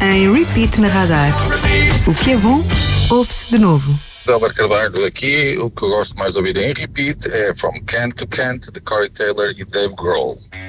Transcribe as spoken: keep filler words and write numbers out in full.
em repeat na Radar. O que é bom, ouve-se de novo. Delber Carvalho aqui, o que eu gosto mais de ouvir em repeat é From Kent to Kent, de Corey Taylor e Dave Grohl.